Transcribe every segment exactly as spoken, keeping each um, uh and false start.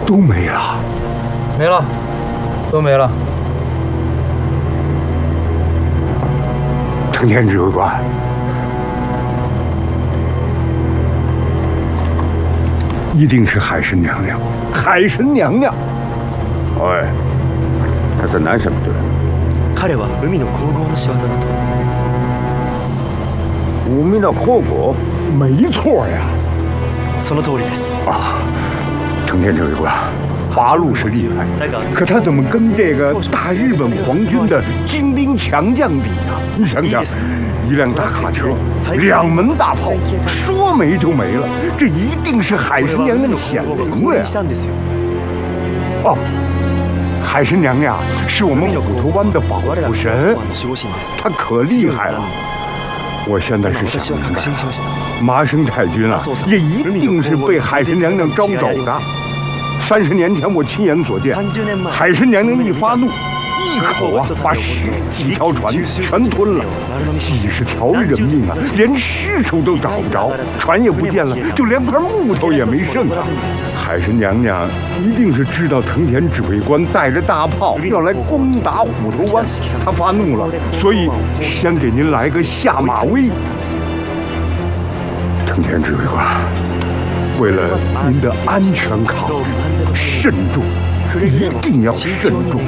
都没了， 没了，都没了。 成天指挥官，一定是海神娘娘，海神娘娘。 哎，他在南什么队？ 彼は海の皇后の仕業だと。 海の皇后？ 没错呀。 その通りです。 啊，成天指挥官。 八路是厉害，可他怎么跟这个大日本皇军的精兵强将比呀？你想想，一辆大卡车，两门大炮，说没就没了，这一定是海神娘娘显灵了呀！哦，海神娘娘是我们虎头湾的保护神，她可厉害了。我现在是想明白，麻生太君啊，也一定是被海神娘娘招走的。 三十年前，我亲眼所见，海神娘娘一发怒，一口啊把十几条船全吞了，几十条人命啊，连尸首都找不着，船也不见了，就连块木头也没剩啊！海神娘娘一定是知道藤田指挥官带着大炮要来攻打虎头湾，她发怒了，所以先给您来个下马威。藤田指挥官。 为了您的安全考虑，慎重，一定要慎重。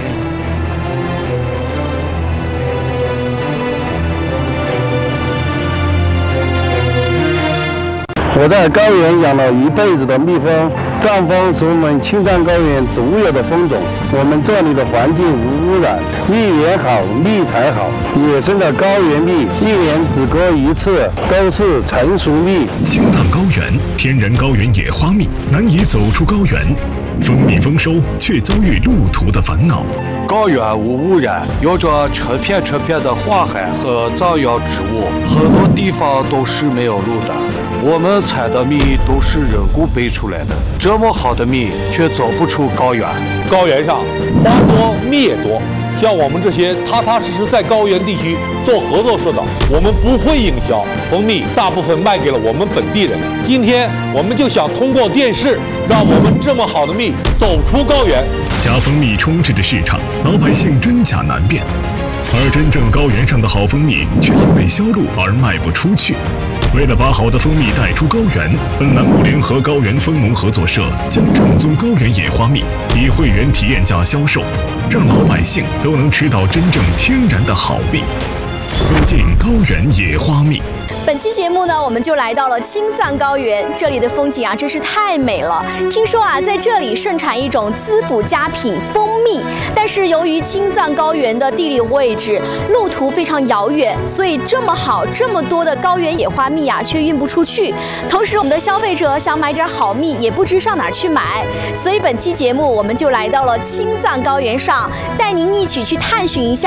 我在高原养了一辈子的蜜蜂，藏蜂是我们青藏高原独有的蜂种。我们这里的环境无污染，蜜源好，蜜才好。野生的高原蜜一年只割一次，都是成熟蜜。 青藏高原天然高原野花蜜难以走出高原，蜂蜜丰收却遭遇路途的烦恼。 高原无污染，有着成片成片的花海和造药植物，很多地方都是没有路的。 我们采的蜜都是人工培出来的，这么好的蜜却走不出高原。 高原上花多蜜也多，像我们这些踏踏实实在高原地区做合作社的，我们不会营销蜂蜜，大部分卖给了我们本地人。今天我们就想通过电视，让我们这么好的蜜走出高原。 假蜂蜜充斥着市场，老百姓真假难辨，而真正高原上的好蜂蜜却因为销路而卖不出去。 为了把好的蜂蜜带出高原，本栏目联合高原蜂农合作社将正宗高原野花蜜以会员体验价销售，让老百姓都能吃到真正天然的好蜜。走进高原野花蜜。 本期节目呢，我们就来到了青藏高原，这里的风景啊，真是太美了。听说啊，在这里盛产一种滋补佳品蜂蜜，但是由于青藏高原的地理位置、路途非常遥远，所以这么好、这么多的高原野花蜜啊，却运不出去。同时，我们的消费者想买点好蜜，也不知上哪儿去买。所以本期节目，我们就来到了青藏高原上，带您一起去探寻一下。